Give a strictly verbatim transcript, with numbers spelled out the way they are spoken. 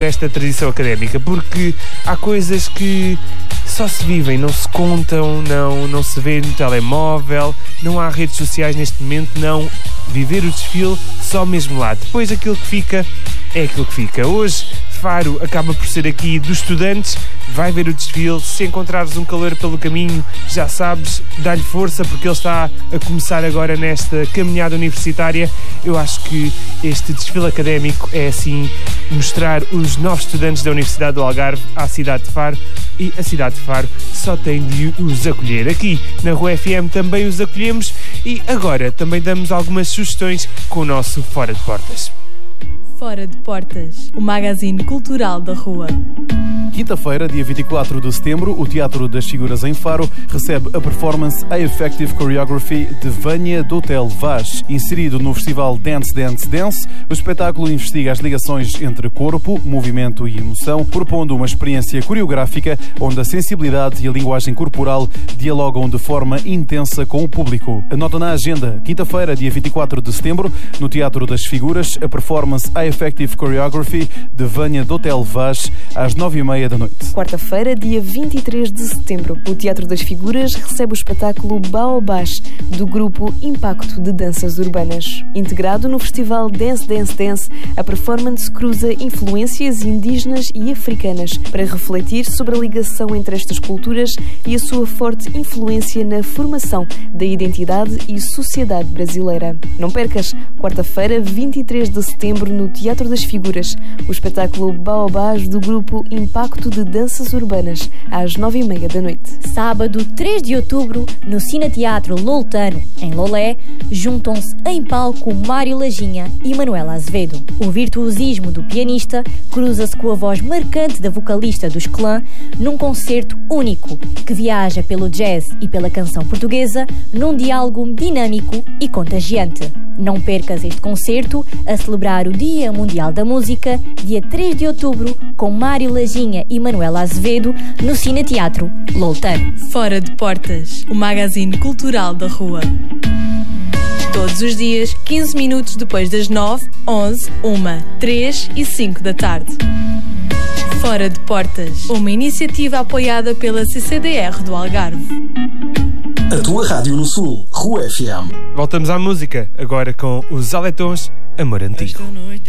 esta tradição académica, porque há coisas que só se vivem, não se contam, não, não se vê no telemóvel, não há redes sociais neste momento, não. Viver o desfile só mesmo lá. Depois aquilo que fica é aquilo que fica. Hoje Faro acaba por ser aqui dos estudantes, vai ver o desfile, se encontrares um calor pelo caminho, já sabes, dá-lhe força porque ele está a começar agora nesta caminhada universitária. Eu acho que este desfile académico é assim mostrar os novos estudantes da Universidade do Algarve à cidade de Faro, e a cidade de Faro só tem de os acolher. Aqui na Rua F M também os acolhemos e agora também damos algumas sugestões com o nosso Fora de Portas. Fora de Portas, o magazine cultural da Rua. Quinta-feira, dia vinte e quatro de setembro, o Teatro das Figuras em Faro recebe a performance A Effective Choreography de Vânia do Hotel Vaz. Inserido no festival Dance Dance Dance, o espetáculo investiga as ligações entre corpo, movimento e emoção, propondo uma experiência coreográfica onde a sensibilidade e a linguagem corporal dialogam de forma intensa com o público. Anota na agenda, quinta-feira, dia vinte e quatro de setembro, no Teatro das Figuras, a performance A Effective Choreography de Vânia do Hotel Vaz, às nove e meia da noite. Quarta-feira, dia vinte e três de setembro, o Teatro das Figuras recebe o espetáculo Baobás, do grupo Impacto de Danças Urbanas. Integrado no festival Dance Dance Dance, a performance cruza influências indígenas e africanas para refletir sobre a ligação entre estas culturas e a sua forte influência na formação da identidade e sociedade brasileira. Não percas, quarta-feira, vinte e três de setembro, no Teatro das Figuras, o espetáculo Baobás do grupo Impacto de Danças Urbanas, às nove e meia da noite. Sábado, três de outubro, no Cineteatro Loltano, em Lolé, juntam-se em palco Mário Lajinha e Manuela Azevedo. O virtuosismo do pianista cruza-se com a voz marcante da vocalista dos Clã num concerto único que viaja pelo jazz e pela canção portuguesa num diálogo dinâmico e contagiante. Não percas este concerto a celebrar o Dia Mundial da Música, dia três de outubro, com Mário Lajinha e Manuela Azevedo, no Cineteatro Loltano. Fora de Portas, o magazine cultural da Rua. Todos os dias, quinze minutos depois das nove, onze, uma, três e cinco da tarde. Fora de Portas, uma iniciativa apoiada pela C C D R do Algarve. A tua rádio no Sul, Rua F M. Voltamos à música, agora com os Aletons, Amor Antigo.